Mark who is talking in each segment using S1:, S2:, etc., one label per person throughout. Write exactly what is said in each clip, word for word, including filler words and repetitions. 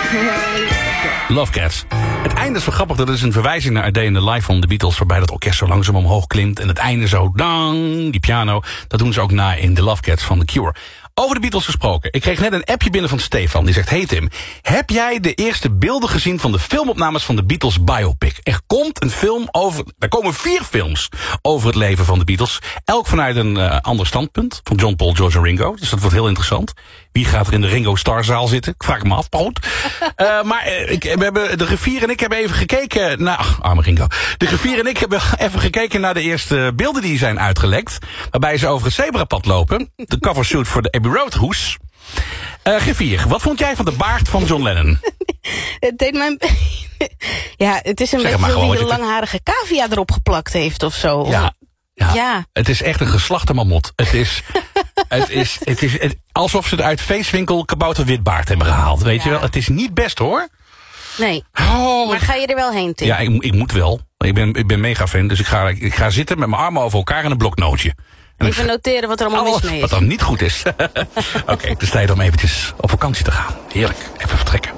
S1: Love Cats. Het einde is wel grappig, dat is een verwijzing naar A Day in the Life van de Beatles, waarbij dat orkest zo langzaam omhoog klimt en het einde zo, dang, die piano, dat doen ze ook na in The Love Cats van The Cure. Over de Beatles gesproken. Ik kreeg net een appje binnen van Stefan. Die zegt, hey Tim, heb jij de eerste beelden gezien van de filmopnames van de Beatles biopic? Er komt een film over... Er komen vier films over het leven van de Beatles. Elk vanuit een uh, ander standpunt. Van John, Paul, George en Ringo. Dus dat wordt heel interessant. Wie gaat er in de Ringo Starzaal zitten? Ik vraag me af, maar goed. Uh, maar uh, ik, we hebben, de griffier en ik hebben even gekeken naar... Ach, arme Ringo. De griffier en ik hebben even gekeken naar de eerste beelden die zijn uitgelekt. Waarbij ze over het zebrapad lopen. De covershoot voor de Abbey Road hoes. Uh, griffier, wat vond jij van de baard van John Lennon?
S2: Het deed mijn... ja, het is een
S1: Zeg
S2: beetje
S1: gewoon,
S2: die
S1: je
S2: een langharige cavia erop geplakt heeft of zo.
S1: Ja, ja,
S2: ja.
S1: Het is echt een geslachte mamot. Het is, het is, het is het, alsof ze het uit feestwinkel kabouter witbaard hebben gehaald. Weet ja. je wel, het is niet best hoor.
S2: Nee,
S1: oh,
S2: maar ga je er wel heen, Tim?
S1: Ja, ik, ik moet wel. Ik ben, ik ben mega fan, dus ik ga, ik ga zitten met mijn armen over elkaar en een bloknootje. En
S2: even noteren wat er allemaal mis mee is.
S1: Wat dan niet goed is. Oké, okay, het is tijd om eventjes op vakantie te gaan. Heerlijk, even vertrekken.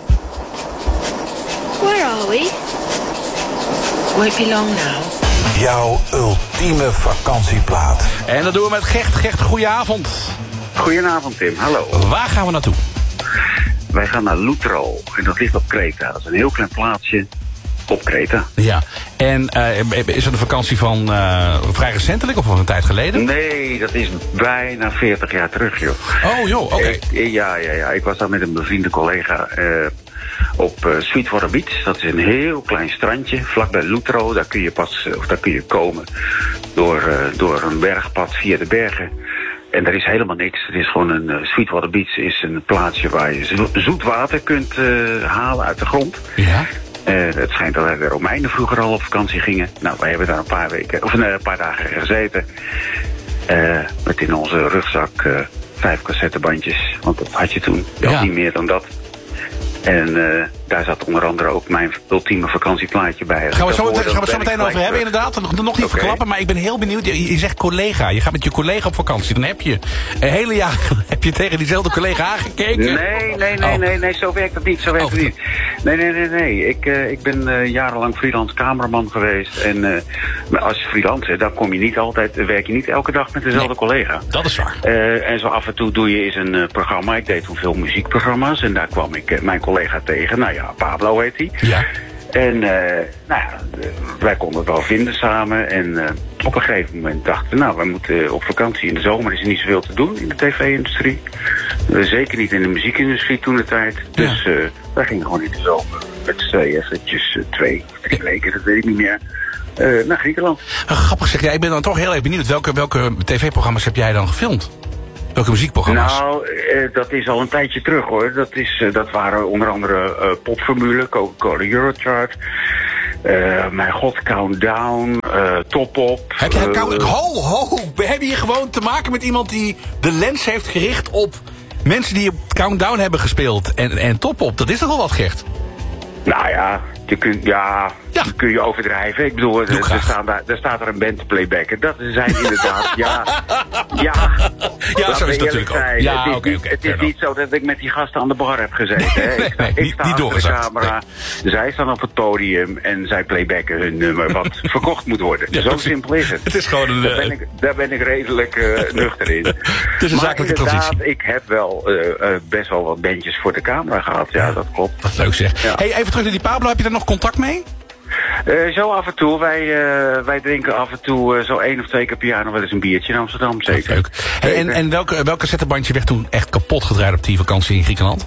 S3: Where are we? Won't be long now.
S4: Jouw ultieme vakantieplaat.
S1: En dat doen we met Gert. Gert, goedenavond.
S5: Goedenavond, Tim. Hallo.
S1: Waar gaan we naartoe?
S5: Wij gaan naar Lutro. En dat ligt op Kreta. Dat is een heel klein plaatsje op Kreta.
S1: Ja. En uh, is het een vakantie van uh, vrij recentelijk of van een tijd geleden?
S5: Nee, dat is bijna veertig jaar terug, joh.
S1: Oh, joh, oké. Okay.
S5: Ja, ja, ja. Ik was daar met een bevriende collega uh, op uh, Sweetwater Beach. Dat is een heel klein strandje, vlakbij Lutro. Daar kun je pas, of daar kun je komen door, uh, door een bergpad via de bergen. En er is helemaal niks. Het is gewoon een uh, Sweetwater Beach is een plaatsje waar je zo zoet water kunt uh, halen uit de grond.
S1: Ja.
S5: Uh, het schijnt dat de Romeinen vroeger al op vakantie gingen. Nou, wij hebben daar een paar weken, of een paar dagen gezeten. Uh, met in onze rugzak uh, vijf cassettebandjes. Want dat had je toen. Je had ja. niet meer dan dat. En uh, daar zat onder andere ook mijn ultieme vakantieplaatje bij.
S1: Gaan we, zo, hoorde, gaan we het zo meteen over hebben, inderdaad. Nog, nog niet okay. verklappen, maar ik ben heel benieuwd. Je, je zegt collega, je gaat met je collega op vakantie. Dan heb je een hele jaar heb je tegen diezelfde collega aangekeken.
S5: Nee, nee, nee, oh. nee, nee, zo werkt het niet. Zo werkt oh, het niet. Nee, nee, nee, nee. Ik, uh, ik ben uh, jarenlang freelance cameraman geweest. En uh, als freelancer, dan kom je niet altijd, werk je niet elke dag met dezelfde nee, collega.
S1: Dat is waar.
S5: Uh, en zo af en toe doe je eens een uh, programma. Ik deed toen veel muziekprogramma's. En daar kwam ik uh, mijn collega tegen. Nou ja, Pablo heet hij.
S1: Ja.
S5: En uh, nou ja, wij konden het wel vinden samen. En uh, op een gegeven moment dachten we, nou, we moeten op vakantie. In de zomer is er niet zoveel te doen in de tv-industrie. Uh, zeker niet in de muziekindustrie toen de tijd. Ja. Dus uh, wij gingen gewoon in de zomer met z'n tweeën eventjes uh, twee, drie weken, dat weet ik niet meer. Uh, naar Griekenland.
S1: Uh, grappig zeg, ja, ik ben dan toch heel erg benieuwd. Welke, welke tv-programma's heb jij dan gefilmd? Welke muziekprogramma's?
S5: Nou, uh, dat is al een tijdje terug hoor. Dat, is, uh, dat waren onder andere uh, Popformule, Coca-Cola Eurochart. Uh, mijn god, Countdown, uh, Top Op.
S1: Heb jij uh, count, ho, ho, heb je gewoon te maken met iemand die de lens heeft gericht op mensen die op Countdown hebben gespeeld en, en Top Op? Dat is toch wel wat, Gert?
S5: Nou ja, je kunt, ja, ja. kun je overdrijven. Ik bedoel, er, er, staat daar, er staat er een band te playbacken. Dat zijn inderdaad, ja, ja.
S1: Ja, zo is het natuurlijk ook. Ja,
S5: het is,
S1: okay,
S5: niet,
S1: okay,
S5: het is niet zo dat ik met die gasten aan de bar heb gezeten. Hè.
S1: nee,
S5: ik sta,
S1: nee,
S5: ik
S1: niet,
S5: sta
S1: niet
S5: achter de camera,
S1: nee.
S5: Zij staan op het podium en zij playbacken hun nummer wat verkocht moet worden. Ja, zo simpel is het.
S1: Het is gewoon een...
S5: Daar ben ik, daar ben ik redelijk uh, nuchter in.
S1: Het is een
S5: maar
S1: zakelijke transitie.
S5: Ik heb wel uh, uh, best wel wat bandjes voor de camera gehad. Ja, ja dat klopt.
S1: Wat leuk zeg. Ja. Hey, even terug naar die Pablo. Heb je daar nog contact mee?
S5: Uh, zo af en toe. Wij, uh, wij drinken af en toe uh, zo één of twee keer per jaar nog wel eens een biertje in Amsterdam. Zeker.
S1: Leuk. Hey, en en welke, welke cassettebandje werd toen echt kapot gedraaid op die vakantie in Griekenland?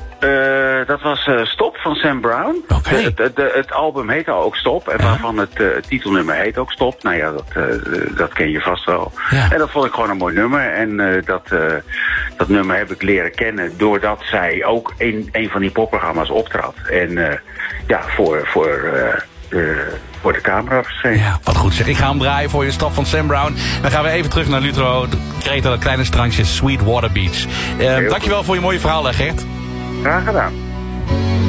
S5: Uh, dat was uh, Stop van Sam Brown.
S1: Okay.
S5: De, de, de, het album heette ook Stop. En ja. waarvan het uh, titelnummer heet ook Stop. Nou ja, dat, uh, dat ken je vast wel. Ja. En dat vond ik gewoon een mooi nummer. En uh, dat, uh, dat nummer heb ik leren kennen doordat zij ook in een van die popprogramma's optrad. En uh, ja, voor... voor uh, Uh, voor de camera verschenen.
S1: Ja, wat goed zeg. Ik ga hem draaien voor je, Stop van Sam Brown. Dan gaan we even terug naar Lutro, Kreta, dat kleine strandje, Sweetwater Beach. Uh, dankjewel goed. voor je mooie verhaal, hè, Gert.
S5: Graag gedaan.